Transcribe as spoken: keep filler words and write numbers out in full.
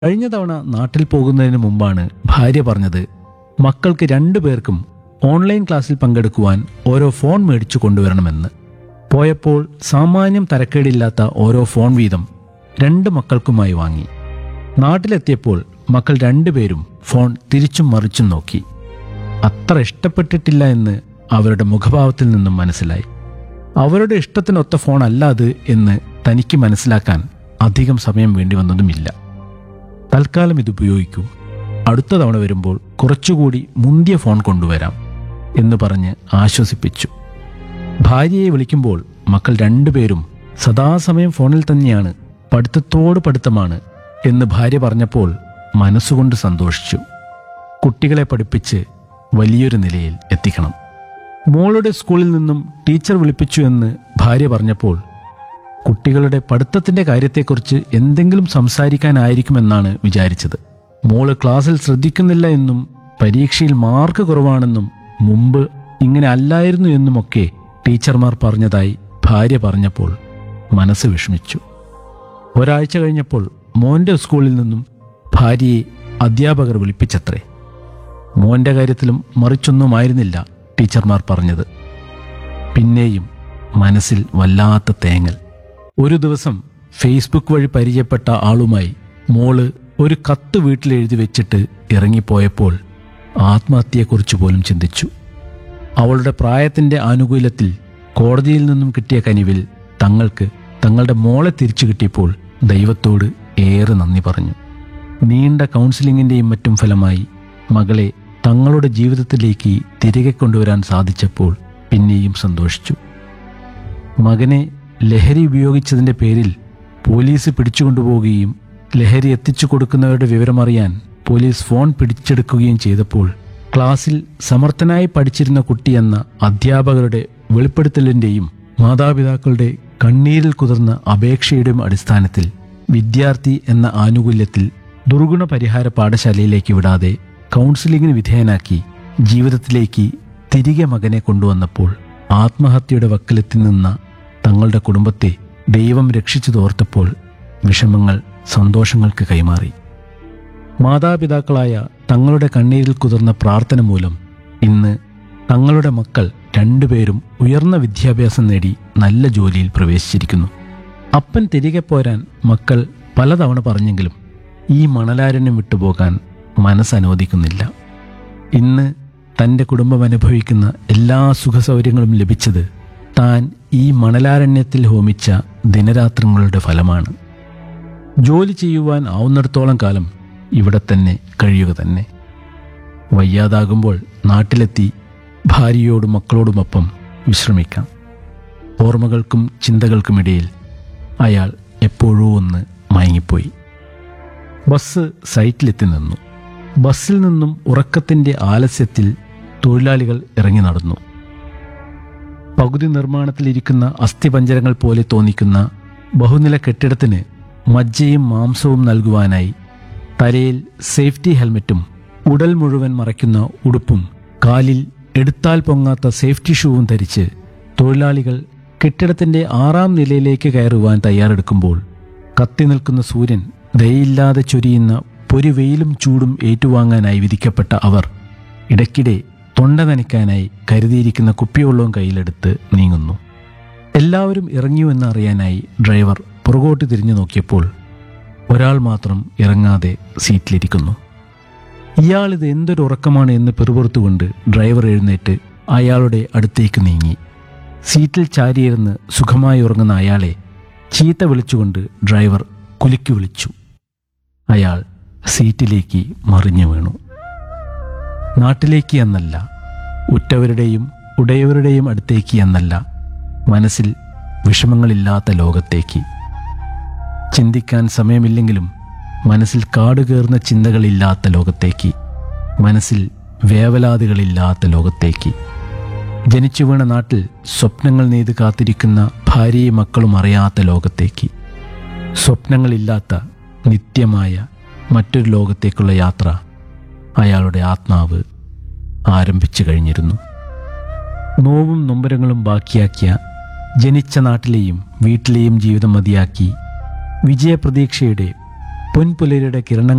കഴിഞ്ഞ തവണ നാട്ടിൽ പോകുന്നതിന് മുമ്പാണ് ഭാര്യ പറഞ്ഞത് മക്കൾക്ക് രണ്ടു പേർക്കും ഓൺലൈൻ ക്ലാസ്സിൽ പങ്കെടുക്കുവാൻ ഓരോ ഫോൺ മേടിച്ചു കൊണ്ടുവരണമെന്ന്. പോയപ്പോൾ സാമാന്യം തരക്കേടില്ലാത്ത ഓരോ ഫോൺ വീതം രണ്ട് മക്കൾക്കുമായി വാങ്ങി. നാട്ടിലെത്തിയപ്പോൾ മക്കൾ രണ്ടുപേരും ഫോൺ തിരിച്ചും മറിച്ചും നോക്കി. അത്ര ഇഷ്ടപ്പെട്ടിട്ടില്ല എന്ന് അവരുടെ മുഖഭാവത്തിൽ നിന്നും മനസ്സിലായി. അവരുടെ ഇഷ്ടത്തിനൊത്ത ഫോൺ അല്ല അത് എന്ന് തനിക്ക് മനസ്സിലാക്കാൻ അധികം സമയം വേണ്ടി വന്നതുമില്ല. തൽക്കാലം ഇത് ഉപയോഗിക്കൂ, അടുത്ത തവണ വരുമ്പോൾ കുറച്ചുകൂടി മുന്തിയ ഫോൺ കൊണ്ടുവരാം എന്ന് പറഞ്ഞ് ആശ്വസിപ്പിച്ചു. ഭാര്യയെ വിളിക്കുമ്പോൾ മക്കൾ രണ്ടുപേരും സദാസമയം ഫോണിൽ തന്നെയാണ്, പഠിത്തത്തോട് പഠിത്തമാണ് എന്ന് ഭാര്യ പറഞ്ഞപ്പോൾ മനസ്സുകൊണ്ട് സന്തോഷിച്ചു. കുട്ടികളെ പഠിപ്പിച്ച് വലിയൊരു നിലയിൽ എത്തിക്കണം. മോളുടെ സ്കൂളിൽ നിന്നും ടീച്ചർ വിളിപ്പിച്ചു എന്ന് ഭാര്യ പറഞ്ഞപ്പോൾ കുട്ടികളുടെ പഠിത്തത്തിന്റെ കാര്യത്തെക്കുറിച്ച് എന്തെങ്കിലും സംസാരിക്കാനായിരിക്കുമെന്നാണ് വിചാരിച്ചത്. മോള് ക്ലാസ്സിൽ ശ്രദ്ധിക്കുന്നില്ല എന്നും പരീക്ഷയിൽ മാർക്ക് കുറവാണെന്നും മുമ്പ് ഇങ്ങനെ അല്ലായിരുന്നു എന്നുമൊക്കെ ടീച്ചർമാർ പറഞ്ഞതായി ഭാര്യ പറഞ്ഞപ്പോൾ മനസ്സ് വിഷമിച്ചു. ഒരാഴ്ച കഴിഞ്ഞപ്പോൾ മോന്റെ സ്കൂളിൽ നിന്നും ഭാര്യയെ അധ്യാപകർ വിളിപ്പിച്ചത്രേ. മോന്റെ കാര്യത്തിലും മറിച്ചൊന്നുമായിരുന്നില്ല ടീച്ചർമാർ പറഞ്ഞത്. പിന്നെയും മനസ്സിൽ വല്ലാത്ത തേങ്ങൽ. ഒരു ദിവസം ഫേസ്ബുക്ക് വഴി പരിചയപ്പെട്ട ആളുമായി മോള് ഒരു കത്ത് വീട്ടിലെഴുതി വെച്ചിട്ട് ഇറങ്ങിപ്പോയപ്പോൾ ആത്മഹത്യയെക്കുറിച്ച് പോലും ചിന്തിച്ചു. അവളുടെ പ്രായത്തിന്റെ ആനുകൂല്യത്തിൽ കോടതിയിൽ നിന്നും കിട്ടിയ കനിവിൽ തങ്ങൾക്ക് തങ്ങളുടെ മോളെ തിരിച്ചു കിട്ടിയപ്പോൾ ദൈവത്തോട് ഏറെ നന്ദി പറഞ്ഞു. നീണ്ട കൗൺസിലിങ്ങിന്റെയും മറ്റും ഫലമായി മകളെ തങ്ങളുടെ ജീവിതത്തിലേക്ക് തിരികെ കൊണ്ടുവരാൻ സാധിച്ചപ്പോൾ പിന്നെയും സന്തോഷിച്ചു. മകനെ ലഹരി ഉപയോഗിച്ചതിന്റെ പേരിൽ പോലീസ് പിടിച്ചുകൊണ്ടുപോവുകയും ലഹരി എത്തിച്ചു കൊടുക്കുന്നവരുടെ വിവരമറിയാൻ പോലീസ് ഫോൺ പിടിച്ചെടുക്കുകയും ചെയ്തപ്പോൾ ക്ലാസ്സിൽ സമർത്ഥനായി പഠിച്ചിരുന്ന കുട്ടിയെന്ന അധ്യാപകരുടെ വെളിപ്പെടുത്തലിന്റെയും മാതാപിതാക്കളുടെ കണ്ണീരിൽ കുതിർന്ന അപേക്ഷയുടെയും അടിസ്ഥാനത്തിൽ വിദ്യാർത്ഥി എന്ന ആനുകൂല്യത്തിൽ ദുർഗുണ പരിഹാര പാഠശാലയിലേക്ക് വിടാതെ കൗൺസിലിംഗിന് വിധേയനാക്കി ജീവിതത്തിലേക്ക് തിരികെ മകനെ കൊണ്ടുവന്നപ്പോൾ ആത്മഹത്യയുടെ വക്കിലെത്തി നിന്ന തങ്ങളുടെ കുടുംബത്തെ ദൈവം രക്ഷിച്ചു തോർത്തപ്പോൾ വിഷമങ്ങൾ സന്തോഷങ്ങൾക്ക് കൈമാറി. മാതാപിതാക്കളായ തങ്ങളുടെ കണ്ണീരിൽ കുതിർന്ന പ്രാർത്ഥന മൂലം ഇന്ന് തങ്ങളുടെ മക്കൾ രണ്ടുപേരും ഉയർന്ന വിദ്യാഭ്യാസം നേടി നല്ല ജോലിയിൽ പ്രവേശിച്ചിരിക്കുന്നു. അപ്പൻ തിരികെ പോരാൻ മക്കൾ പലതവണ പറഞ്ഞെങ്കിലും ഈ മണലാരണ്യം വിട്ടുപോകാൻ മനസ്സനുവദിക്കുന്നില്ല. ഇന്ന് തൻ്റെ കുടുംബം അനുഭവിക്കുന്ന എല്ലാ സുഖസൗകര്യങ്ങളും ലഭിച്ചത് താൻ ഈ മണലാരണ്യത്തിൽ ഹോമിച്ച ദിനരാത്രങ്ങളുടെ ഫലമാണ്. ജോലി ചെയ്യുവാൻ ആവുന്നിടത്തോളം കാലം ഇവിടെ തന്നെ കഴിയുക തന്നെ. വയ്യാതാകുമ്പോൾ നാട്ടിലെത്തി ഭാര്യയോടും മക്കളോടുമൊപ്പം വിശ്രമിക്കാം. ഓർമ്മകൾക്കും ചിന്തകൾക്കുമിടയിൽ അയാൾ എപ്പോഴോ ഒന്ന് മയങ്ങിപ്പോയി. ബസ് സൈറ്റിലെത്തി നിന്നു. ബസ്സിൽ നിന്നും ഉറക്കത്തിന്റെ ആലസ്യത്തിൽ തൊഴിലാളികൾ ഇറങ്ങി നടന്നു. പകുതി നിർമ്മാണത്തിലിരിക്കുന്ന അസ്ഥിപഞ്ജരങ്ങൾ പോലെ തോന്നിക്കുന്ന ബഹുനില കെട്ടിടത്തിന് മജ്ജയും മാംസവും നൽകുവാനായി തലയിൽ സേഫ്റ്റി ഹെൽമറ്റും ഉടൽ മുഴുവൻ മറയ്ക്കുന്ന ഉടുപ്പും കാലിൽ എടുത്താൽ പൊങ്ങാത്ത സേഫ്റ്റി ഷൂവും ധരിച്ച് തൊഴിലാളികൾ കെട്ടിടത്തിന്റെ ആറാം നിലയിലേക്ക് കയറുവാൻ തയ്യാറെടുക്കുമ്പോൾ കത്തി നിൽക്കുന്ന സൂര്യൻ ദയയില്ലാതെ ചൊരിയുന്ന പൊരിവെയിലും ചൂടും ഏറ്റുവാങ്ങാനായി വിധിക്കപ്പെട്ട അവർ ഇടയ്ക്കിടെ തൊണ്ട നനയ്ക്കാനായി കരുതിയിരിക്കുന്ന കുപ്പിവെള്ളവും കയ്യിലെടുത്ത് നീങ്ങുന്നു. എല്ലാവരും ഇറങ്ങിയോ എന്നറിയാനായി ഡ്രൈവർ പുറകോട്ട് തിരിഞ്ഞു നോക്കിയപ്പോൾ ഒരാൾ മാത്രം ഇറങ്ങാതെ സീറ്റിലിരിക്കുന്നു. ഇയാളിത് എന്തൊരു ഉറക്കമാണ് എന്ന് പെറുപുറത്തുകൊണ്ട് ഡ്രൈവർ എഴുന്നേറ്റ് അയാളുടെ അടുത്തേക്ക് നീങ്ങി. സീറ്റിൽ ചാരിയിരുന്ന് സുഖമായി ഉറങ്ങുന്ന അയാളെ ചീത്ത വിളിച്ചുകൊണ്ട് ഡ്രൈവർ കുലുക്കി വിളിച്ചു. അയാൾ സീറ്റിലേക്ക് മറിഞ്ഞു വീണു. നാട്ടിലേക്ക് എന്നല്ല, ഉറ്റവരുടെയും ഉടയവരുടെയും അടുത്തേക്ക് എന്നല്ല, മനസ്സിൽ വിഷമങ്ങളില്ലാത്ത ലോകത്തേക്ക്. ചിന്തിക്കാൻ സമയമില്ലെങ്കിലും മനസ്സിൽ കാടുകയറുന്ന ചിന്തകളില്ലാത്ത ലോകത്തേക്ക്, മനസ്സിൽ വേവലാതികളില്ലാത്ത ലോകത്തേക്ക്. ജനിച്ചു വീണ നാട്ടിൽ സ്വപ്നങ്ങൾ നെയ്ത് കാത്തിരിക്കുന്ന ഭാര്യയും മക്കളും അറിയാത്ത ലോകത്തേക്ക്, സ്വപ്നങ്ങളില്ലാത്ത നിത്യമായ മറ്റൊരു ലോകത്തേക്കുള്ള യാത്ര അയാളുടെ ആത്മാവ് ആരംഭിച്ചു കഴിഞ്ഞിരുന്നു. നോവും നൊമ്പരങ്ങളും ബാക്കിയാക്കിയ ജനിച്ച നാട്ടിലെയും വീട്ടിലെയും ജീവിതം മതിയാക്കി വിജയപ്രതീക്ഷയുടെ പൊൻപുലരിയുടെ കിരണങ്ങൾ